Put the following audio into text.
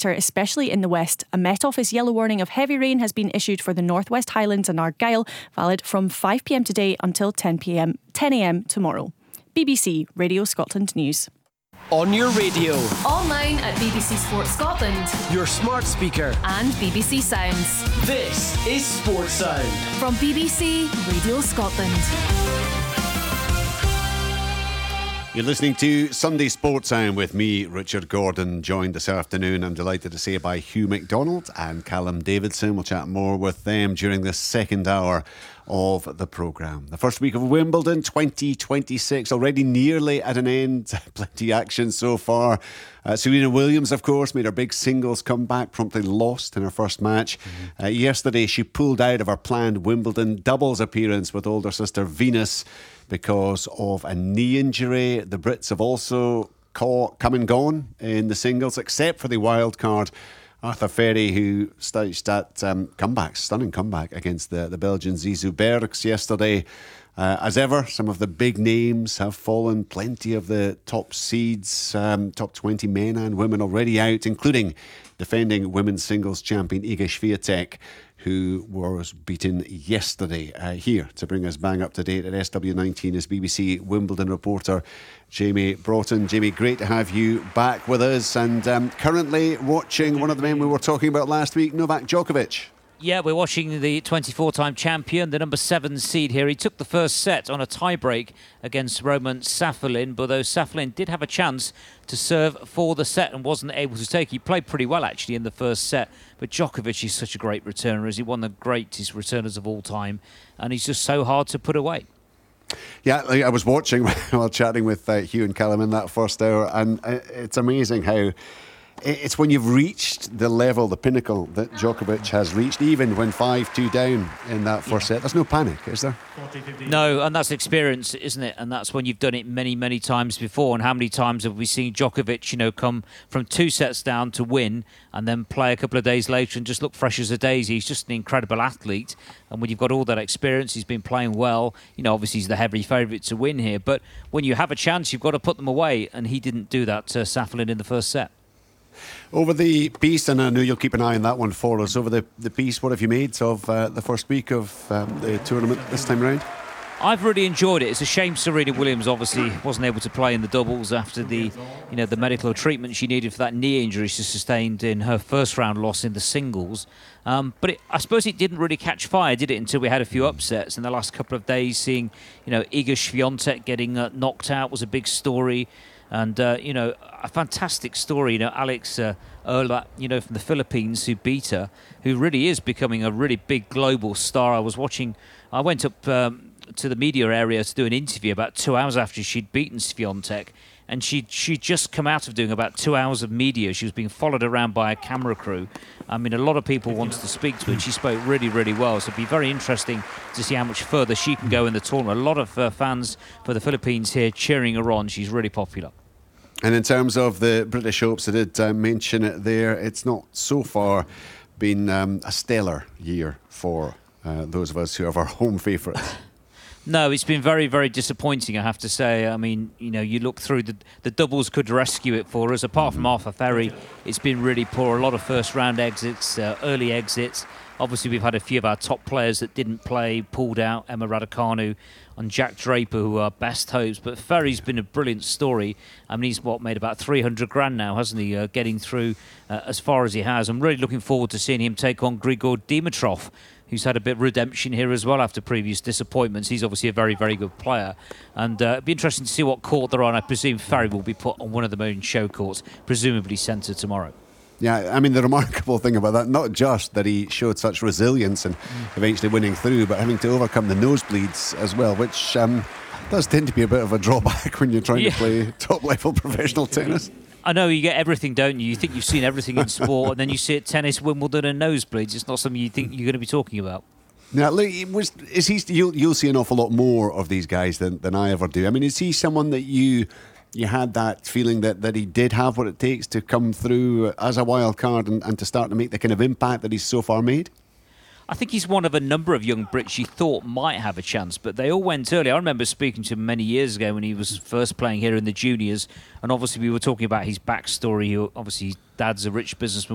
later, especially in the west. A Met Office yellow warning of heavy rain has been issued for the North West Highlands and Argyll, valid from 5 p.m. today until 10 a.m. tomorrow. BBC Radio Scotland News. On your radio, online at BBC Sports Scotland, your smart speaker, and BBC Sounds. This is Sports Sound from BBC Radio Scotland. You're listening to Sunday Sports Sound with me, Richard Gordon, joined this afternoon, I'm delighted to say, by Hugh McDonald and Callum Davidson. We'll chat more with them during this second hour of the programme. The first week of Wimbledon 2026 already nearly at an end. Plenty of action so far. Serena Williams, of course, made her big singles comeback, promptly lost in her first match. Yesterday she pulled out of her planned Wimbledon doubles appearance with older sister Venus because of a knee injury. The Brits have also come and gone in the singles, except for the wild card Arthur Ferry, who staged that stunning comeback against the Belgian Zizou Bergs yesterday. As ever, some of the big names have fallen. Plenty of the top seeds, top 20 men and women already out, including defending women's singles champion Iga Swiatek, who was beaten yesterday. Here to bring us bang up to date at SW19 is BBC Wimbledon reporter Jamie Broughton. Jamie, great to have you back with us, and currently watching one of the men we were talking about last week, Novak Djokovic. Yeah, we're watching the 24-time champion, the number 7 seed here. He took the first set on a tie-break against Roman Safin, but though Safin did have a chance to serve for the set and wasn't able to take. He played pretty well, actually, in the first set. But Djokovic is such a great returner, as he one of the greatest returners of all time, and he's just so hard to put away. Yeah, I was watching while chatting with Hugh and Callum in that first hour, and it's amazing how it's when you've reached the level, the pinnacle that Djokovic has reached, even when 5-2 down in that first set. There's no panic, is there? No, and that's experience, isn't it? And that's when you've done it many, many times before. And how many times have we seen Djokovic, come from 2 sets down to win and then play a couple of days later and just look fresh as a daisy? He's just an incredible athlete. And when you've got all that experience, he's been playing well. Obviously he's the heavy favourite to win here. But when you have a chance, you've got to put them away. And he didn't do that to Safin in the first set. Over the piece, and I know you'll keep an eye on that one for us, over the piece, what have you made of the first week of the tournament this time around? I've really enjoyed it. It's a shame Serena Williams obviously wasn't able to play in the doubles after the medical treatment she needed for that knee injury she sustained in her first round loss in the singles. But I suppose it didn't really catch fire, did it, until we had a few upsets in the last couple of days. Seeing, Iga Swiatek getting knocked out was a big story. And, a fantastic story, Alex Erla, from the Philippines, who beat her, who really is becoming a really big global star. I went up to the media area to do an interview about 2 hours after she'd beaten Swiatek, and she'd just come out of doing about 2 hours of media. She was being followed around by a camera crew. I mean, a lot of people wanted to speak to her, and she spoke really, really well. So it'd be very interesting to see how much further she can go in the tournament. A lot of fans for the Philippines here cheering her on. She's really popular. And in terms of the British Opes, I did mention it there. It's not so far been a stellar year for those of us who have our home favourites. No, it's been very, very disappointing, I have to say. I mean, you look through the doubles could rescue it for us. Apart from Arthur Ferry, it's been really poor. A lot of first-round exits, early exits. Obviously, we've had a few of our top players that didn't play, pulled out. Emma Raducanu and Jack Draper, who are best hopes. But Ferry's been a brilliant story. I mean, he's made about 300 grand now, hasn't he? Getting through as far as he has. I'm really looking forward to seeing him take on Grigor Dimitrov, who's had a bit of redemption here as well after previous disappointments. He's obviously a very, very good player. And it'd be interesting to see what court they're on. I presume Ferry will be put on one of the main show courts, presumably centre tomorrow. Yeah, I mean, the remarkable thing about that, not just that he showed such resilience and eventually winning through, but having to overcome the nosebleeds as well, which does tend to be a bit of a drawback when you're trying to play top-level professional tennis. I know, you get everything, don't you? You think you've seen everything in sport, and then you see it tennis, Wimbledon and nosebleeds. It's not something you think you're going to be talking about. Now, you'll see an awful lot more of these guys than I ever do. I mean, is he someone that you had that feeling that he did have what it takes to come through as a wild card and to start to make the kind of impact that he's so far made? I think he's one of a number of young Brits you thought might have a chance, but they all went early. I remember speaking to him many years ago when he was first playing here in the juniors, and obviously we were talking about his backstory. Obviously, his dad's a rich businessman